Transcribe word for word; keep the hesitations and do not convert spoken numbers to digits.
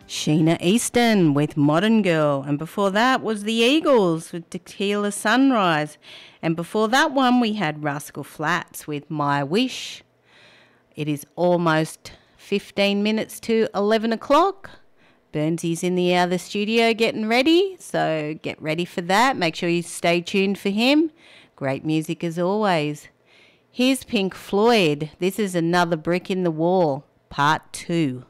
Sheena Easton with Modern Girl, and before that was the Eagles with Tequila Sunrise, and before that one we had Rascal Flatts with My Wish. It is almost fifteen minutes to eleven o'clock. Burnsy's in the other studio getting ready, so get ready for that. Make sure you stay tuned for him. Great music as always. Here's Pink Floyd. This is Another Brick in the Wall, part two.